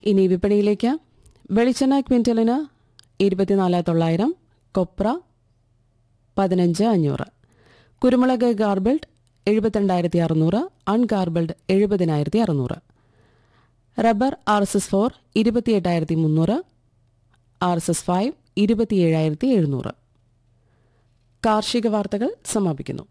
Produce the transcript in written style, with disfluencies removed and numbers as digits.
ഇനി വിപണിയിലേക്ക്. വെളിച്ചെണ്ണ ക്വിൻ്റലിന് 24,900, കൊപ്ര 15,500, കുരുമുളക് garbled 72,600, ungarbled 70,600, rubber RSS4 28,300, RSS5 27,700. കാർഷിക വാർത്തകൾ സമാപിക്കുന്നു.